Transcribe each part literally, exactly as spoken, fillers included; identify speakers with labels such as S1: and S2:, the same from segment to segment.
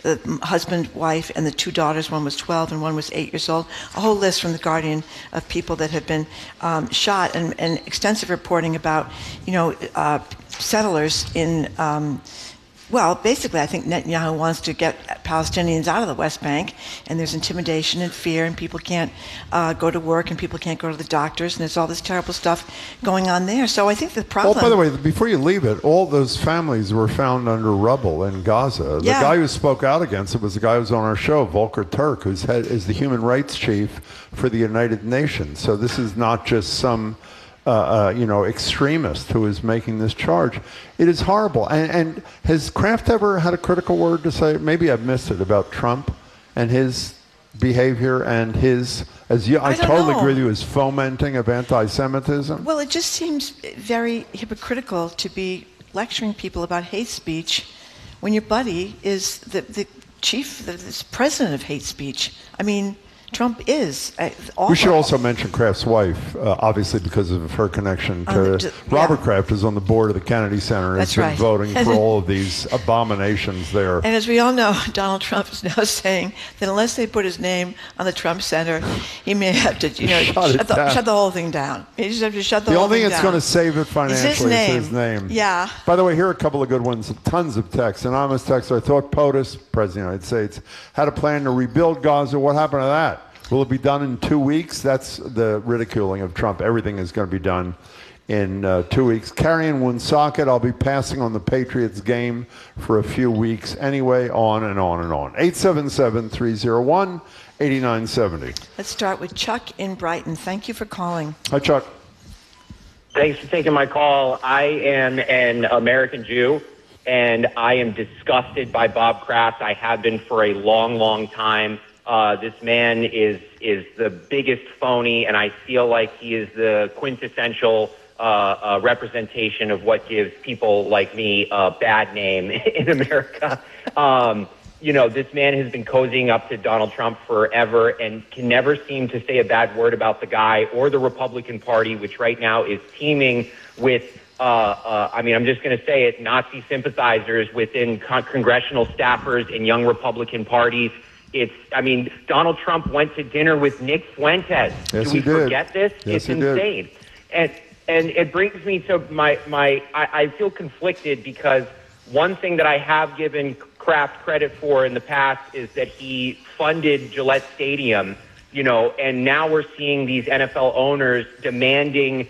S1: the husband, wife, and the two daughters. One was twelve and one was eight years old. A whole list from The Guardian of people that have been um, shot, and, and extensive reporting about, you know, uh, settlers in, um, well, basically, I think Netanyahu wants to get Palestinians out of the West Bank, and there's intimidation and fear, and people can't uh, go to work, and people can't go to the doctors, and there's all this terrible stuff going on there. So I think the problem...
S2: Oh, by the way, before you leave it, all those families were found under rubble in Gaza. The
S1: yeah.
S2: guy who spoke out against it was the guy who was on our show, Volker Turk, who's head, is the human rights chief for the United Nations. So this is not just some... Uh, uh, you know, extremist who is making this charge. It is horrible. And, and has Kraft ever had a critical word to say? Maybe I've missed it about Trump and his behavior and his, as you, I, I totally
S1: know.
S2: agree with you, his fomenting of anti-Semitism.
S1: Well, it just seems very hypocritical to be lecturing people about hate speech when your buddy is the, the chief, the, the president of hate speech. I mean, Trump is uh, awful.
S2: We should also mention Kraft's wife, uh, obviously because of her connection to
S1: um, d-
S2: Robert
S1: yeah.
S2: Kraft, is on the board of the Kennedy Center and
S1: That's
S2: has been
S1: right.
S2: voting for all of these abominations there.
S1: And as we all know, Donald Trump is now saying that unless they put his name on the Trump Center, he may have to, you know,
S2: shut,
S1: shut, the,
S2: down.
S1: shut the whole thing down. He just have to shut the,
S2: the
S1: whole
S2: only
S1: thing
S2: thing
S1: down.
S2: that's going to save it financially
S1: is his name.
S2: is his name.
S1: Yeah.
S2: By the way, here are a couple of good ones. Tons of texts. Anonymous texter, I thought POTUS, President of the United States, had a plan to rebuild Gaza. What happened to that? Will it be done in two weeks? That's the ridiculing of Trump. Everything is going to be done in uh, two weeks. Carrie in Woonsocket, I'll be passing on the Patriots game for a few weeks anyway, on and on and on. eight seven seven, three oh one, eight nine seven oh.
S1: Let's start with Chuck in Brighton. Thank you for calling.
S2: Hi, Chuck.
S3: Thanks for taking my call. I am an American Jew, and I am disgusted by Bob Kraft. I have been for a long, long time. Uh, this man is is the biggest phony, and I feel like he is the quintessential uh, uh, representation of what gives people like me a bad name in America. Um, you know, this man has been cozying up to Donald Trump forever and can never seem to say a bad word about the guy or the Republican Party, which right now is teeming with, uh, uh, I mean, I'm just going to say it, Nazi sympathizers within con- congressional staffers and young Republican parties. It's, I mean, Donald Trump went to dinner with Nick Fuentes.
S2: Yes,
S3: Do we
S2: he did.
S3: forget this?
S2: Yes,
S3: it's
S2: he did.
S3: insane. And and it brings me to my, my I, I feel conflicted because one thing that I have given Kraft credit for in the past is that he funded Gillette Stadium, you know, and now we're seeing these N F L owners demanding.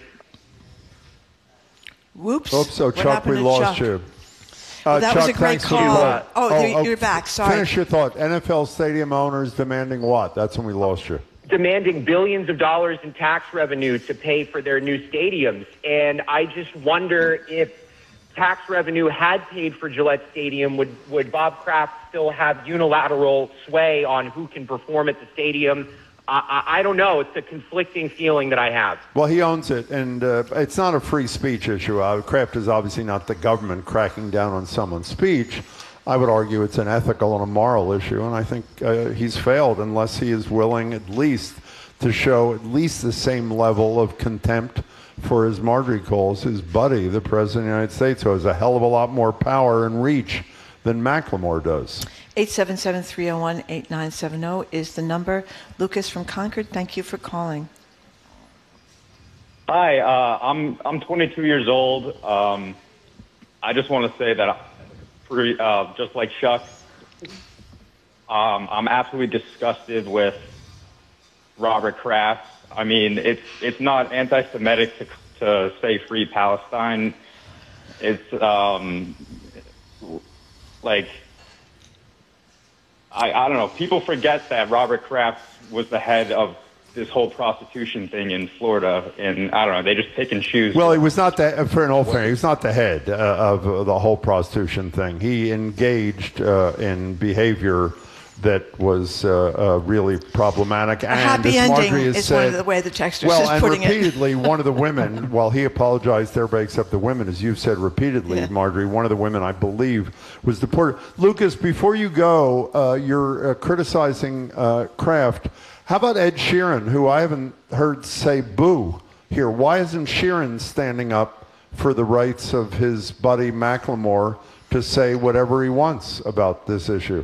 S1: Whoops.
S2: Oops, so
S1: What
S2: Chuck,
S1: happened
S2: we
S1: to
S2: lost
S1: Chuck?
S2: you.
S1: Well, that
S2: Chuck,
S1: was a great
S2: thanks for the
S1: call.
S2: call.
S1: Oh, you're, you're back. Sorry.
S2: Finish your thought. N F L stadium owners demanding what? That's when we lost you.
S3: demanding billions of dollars in tax revenue to pay for their new stadiums. And I just wonder if tax revenue had paid for Gillette Stadium, would, would Bob Kraft still have unilateral sway on who can perform at the stadium? I, I, I don't know. It's a conflicting feeling that I have.
S2: Well, he owns it, and uh, it's not a free speech issue. Uh, Kraft is obviously not the government cracking down on someone's speech. I would argue it's an ethical and a moral issue, and I think uh, he's failed unless he is willing at least to show at least the same level of contempt for, as Marjorie calls, his buddy, the President of the United States, who has a hell of a lot more power and reach than Macklemore does.
S1: eight seven seven, three oh one, eight nine seven oh is the number. Lucas from Concord, thank you for calling.
S4: Hi, uh, I'm I'm twenty-two years old. Um, I just want to say that, for, uh, just like Chuck, um, I'm absolutely disgusted with Robert Kraft. I mean, it's it's not anti-Semitic to, to say free Palestine. It's um, like, I, I don't know. People forget that Robert Kraft was the head of this whole prostitution thing in Florida, and I don't know, they just pick and choose.
S2: Well, he was not the, for an old fair, he was not the head uh, of uh, the whole prostitution thing. He engaged uh, in behavior that was uh, uh, really problematic.
S1: A
S2: and
S1: happy
S2: as Marjorie
S1: ending
S2: has
S1: is
S2: said,
S1: one of the way the texter
S2: well,
S1: is
S2: and
S1: putting
S2: repeatedly,
S1: it.
S2: one of the women, while he apologized to everybody except the women, as you've said repeatedly,
S1: Yeah.
S2: Marjorie, one of the women, I believe, was deported. Lucas, before you go, uh, you're uh, criticizing uh, Kraft. How about Ed Sheeran, who I haven't heard say boo here? Why isn't Sheeran standing up for the rights of his buddy Macklemore to say whatever he wants about this issue?